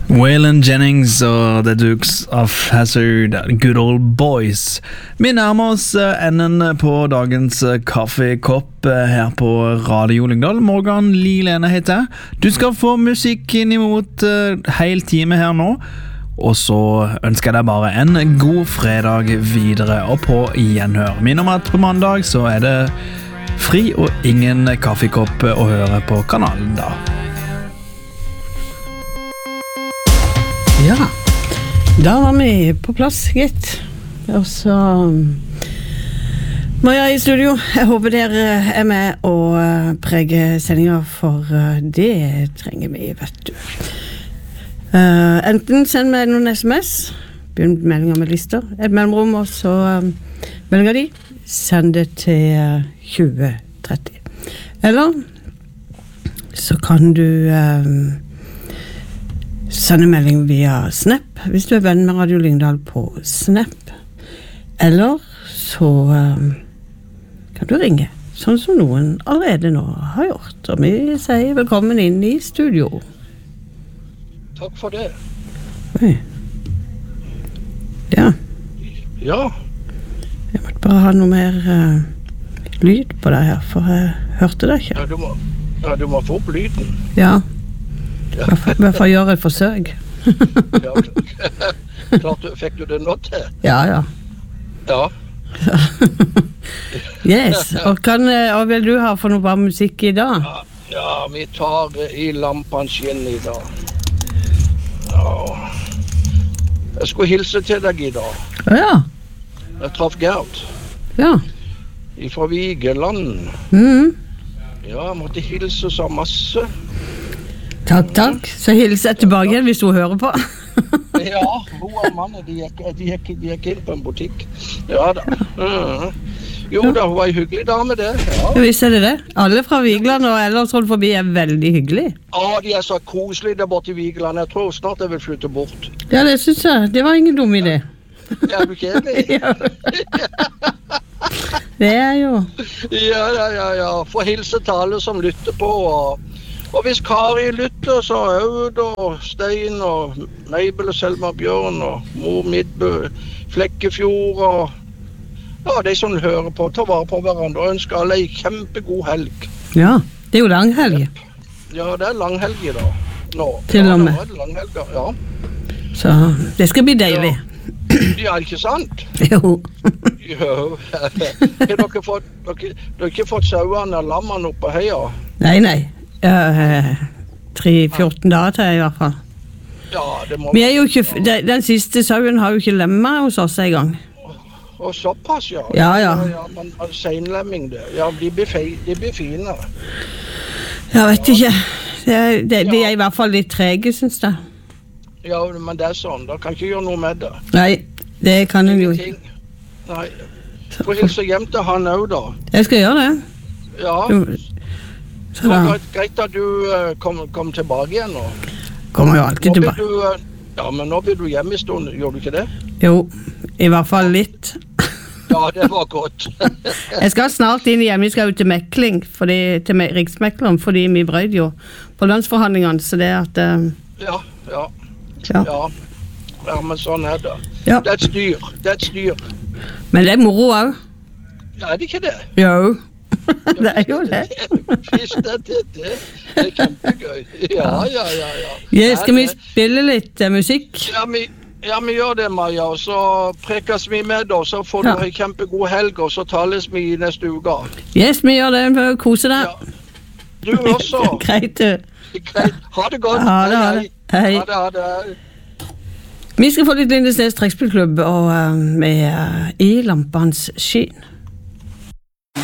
Waylon Jennings og The Dukes of Hazzard, Good Old Boys. Vi nærmer oss enden på dagens kaffekopp her på Radio Lyngdal. Morgan Lilene heter jeg. Du skal få musikk inn imot hel time her nå. Og så ønsker jeg deg bare en god fredag videre og på gjenhør. Minn om at på mandag så er det fri og ingen kaffekopp å høre på kanalen da. Ja, da var vi på plass, gitt. Og så må jeg i studio. Jeg håper dere er med og preger sendinger, for det trenger vi, vet du. Enten send meg noen sms, begynn meldinger med lister, et mellomrom, og så meldinger de, send det til 2030. Eller så kan du sende melding via Snap, hvis du er venn med Radio Lyngdal på Snap. Eller så kan du ringe, sånn som noen allerede nå har gjort. Og vi sier velkommen inn i studio. Takk for det. Oi. Ja. Ja. Jeg måtte bare ha noe mer lyd på deg her, for jeg hørte det ikke. Ja, du må få opp lyden. Ja. I hvert fall gjøre et forsøk. Ja, klart fikk du det nå til? Ja. Ja. Yes, og hva vil du ha for noe bra musikk i dag? Ja, vi tar I lampens skinn i dag. Ja. Jeg skulle hilse til deg i dag. Ja. Jeg traff Gert. Ja. Fra Vigeland. Ja, jeg måtte hilse så masse. Takk. Så hilser jeg tilbake igjen hvis hun hører på. Ja, hun og mannen, de gikk inn på en butikk. Ja da. Jo da, hun var en hyggelig dame det. Ja. Visst er det. Alle fra Vigeland og ellers rundt forbi er veldig hyggelig. Ja, de er så koselige der borte I Vigeland. Jeg tror snart jeg vil flytte bort. Ja, det synes jeg. Det var ingen dum idé. Er du kjedelig? Ja. Det er jo. Ja. Få hilse til alle som lytter på, og hvis Kari lytter, så Aud og Stein og Meibel og Selma Bjørn og Mor Midbø, Flekkefjord og ja, de som hører på, ta vare på hverandre og ønsker alle en kjempegod helg. Ja, det er jo langhelg. Ja, det er langhelg I dag. Nå. Til og med. Ja, det er langhelg, ja. Så det skal bli deilig. Ja, ikke sant? Jo. Jo. Har ikke fått sauene og lammene opp på heia? Nei. 3-14 dager til I hvert fall. Ja, det må vi er jo ikke, den siste sauen har jo ikke lemmer hos oss en gang. Og såpass, ja. Ja, men senlemming det. Ja, de blir fine. Jeg vet ikke. De er I hvert fall litt trege, synes jeg. Ja, men det er sånn. Da kan ikke gjøre noe med det. Nei, det kan jeg jo ikke. Nei. Få hilse hjem til han også, da. Jeg skal gjøre det. Ja. Så det var greit at du kom tilbake igjen nå. Kommer jo alltid tilbake. Ja, men nå blir du hjemme I stund, gjør du ikke det? Jo, I hvert fall litt. Ja, det var godt. Jeg skal snart inn igjen, vi skal jo til mekling, til Riksmekleren, fordi vi brød jo på lønnsforhandlingene, så det at... Ja, men sånn det. Ja. Det er et styr. Men det er moro også. Ja, er det ikke det? Jo. Det er jo det. Visst det. Det er kjempegøy. Ja. Ja, skal vi spille litt musikk? Ja, vi gjør det, Maja, og så prekes vi med, og så får du en kjempegod helg, og så tales vi I neste uke. Yes, vi gjør det, for å kose deg. Ja. Du også. Greit, du. Greit. Ha det godt. Ha det. Hei. Ha det. Vi skal få litt Lindesnes trekkspillklubb, og med I lampens skinn.